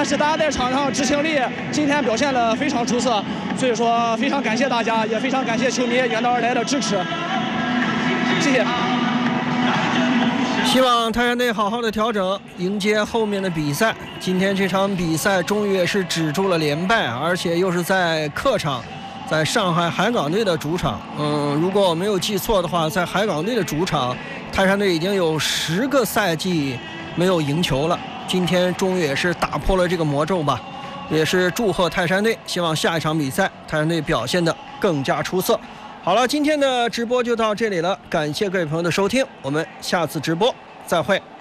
是大家在场上执行力今天表现得非常出色，所以说非常感谢大家，也非常感谢球迷远道而来的支持，谢谢。 希望泰山队好好的调整，迎接后面的比赛。今天这场比赛终于也是止住了连败，而且又是在客场，在上海海港队的主场。如果我没有记错的话，在海港队的主场，泰山队已经有10个赛季没有赢球了。今天终于也是打破了这个魔咒吧，也是祝贺泰山队，希望下一场比赛泰山队表现得更加出色。好了，今天的直播就到这里了，感谢各位朋友的收听，我们下次直播再会。